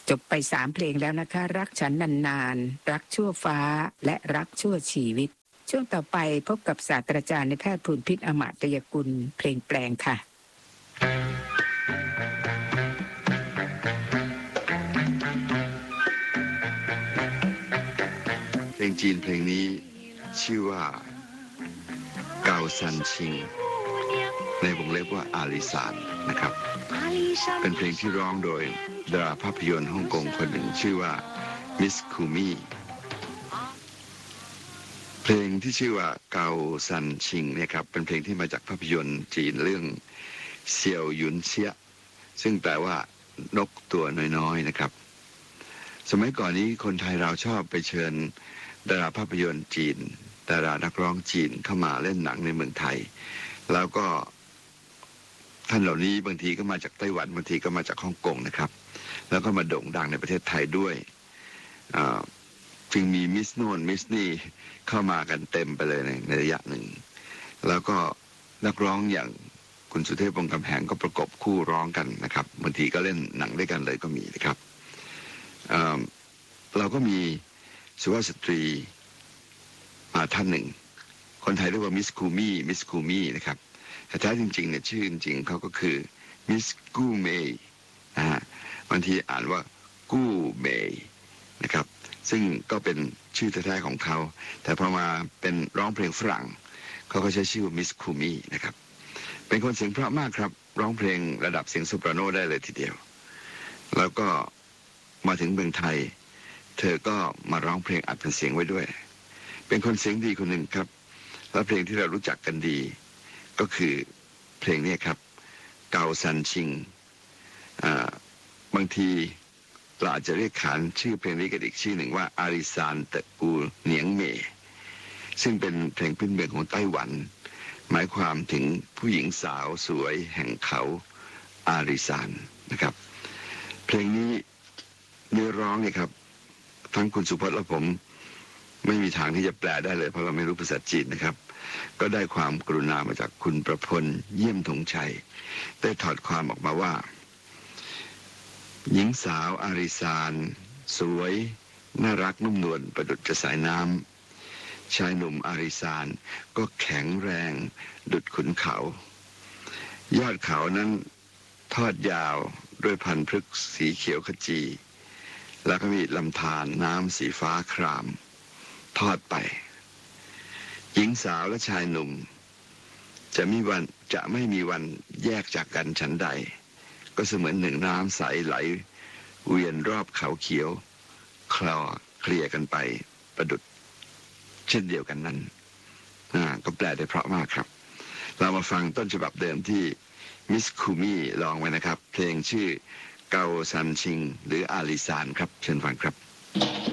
จบไป3เพลงแล้วนะคะรักฉันนานๆรักชั่วฟ้าและรักชั่วชีวิตช่วงต่อไปพบกับศาสตราจารย์ในแพทย์ภูลพิษอมาตยกุลเพลงแปลงค่ะเพลงจีนเพลงนี้ชื่อว่าเกาซันชิงในวงเล็บว่าอาลิซานนะครับเป็นเพลงที่ร้องโดยดาราภาพยนตร์ฮ่องกงคนหนึ่งชื่อว่ามิสคูมี่เพลงที่ชื่อว่าเกาซันชิงเนี่ยครับเป็นเพลงที่มาจากภาพยนตร์จีนเรื่องเซียวหยุนเซียซึ่งแปลว่านกตัวน้อยๆนะครับสมัยก่อนนี้คนไทยเราชอบไปเชิญดาราภาพยนตร์จีนดารานักร้องจีนเข้ามาเล่นหนังในเมืองไทยแล้วก็ท่านเหล่านี้บางทีก็มาจากไต้หวันบางทีก็มาจากฮ่องกงนะครับแล้วก็มาโด่งดังในประเทศไทยด้วยจึงมีมิสโน่นมิสนี่เข้ามากันเต็มไปเลยในระยะหนึ่งแล้วก็นักร้องอย่างคุณสุเทพวงศ์กำแหงก็ประกบคู่ร้องกันนะครับบางทีก็เล่นหนังด้วยกันเลยก็มีนะครับเราก็มีสุภาพสตรีท่านหนึ่งคนไทยเรียกว่ามิสคูมี่นะครับแต่แท้จริงๆเนี่ยชื่อจริงๆเขาก็คือมิสกูเมย์บางทีอ่านว่ากู้เมย์นะครับซึ่งก็เป็นชื่อแท้ๆของเขาแต่พอมาเป็นร้องเพลงฝรั่งเขาก็ใช้ชื่อว่ามิสคูมี่นะครับเป็นคนเสียงเพราะมากครับร้องเพลงระดับเสียงโซปราโนได้เลยทีเดียวแล้วก็มาถึงเมืองไทยเธอก็มาร้องเพลงอัดเป็นเสียงไว้ด้วยเป็นคนเสียงดีคนหนึ่งครับและเพลงที่เรารู้จักกันดีก็คือเพลงนี้ครับเกาซันชิงบางทีเราอาจจะเรียกขานชื่อเพลงนี้กันอีกชื่อหนึ่งว่าอาริซานเตกูเหนียงเมย์ซึ่งเป็นเพลงพื้นเมืองของไต้หวันหมายความถึงผู้หญิงสาวสวยแห่งเขาอาริซานนะครับเพลงนี้เนื้อร้องเนี่ยครับทั้งคุณสุพจน์และผมไม่มีทางที่จะแปลได้เลยเพราะเราไม่รู้ภาษาจีนนะครับก็ได้ความกรุณามาจากคุณประพลเยี่ยมธงชัยได้ถอดความออกมาว่าหญิงสาวอาริซานสวยน่ารักนุ่มนวลประดุจจะสายน้ำชายหนุ่มอาริซานก็แข็งแรงดุจขุนเขายอดเขานั้นทอดยาวด้วยพันธุ์พฤกษ์สีเขียวขจีแล้วก็มีลำธารน้ำสีฟ้าครามทอดไปหญิงสาวและชายหนุ่มจะไม่มีวันแยกจากกันฉันใดก็เสมือนหนึ่งน้ำใสไหลเวียนรอบเขาเขียวคลอเคลียกันไปประดุจเช่นเดียวกันนั้นก็แปลได้เพราะมากครับเรามาฟังต้นฉบับเดิมที่มิสคูมี่ร้องไว้นะครับเพลงชื่อเกาซันชิงหรืออาลิซานครับเชิญฟังครับ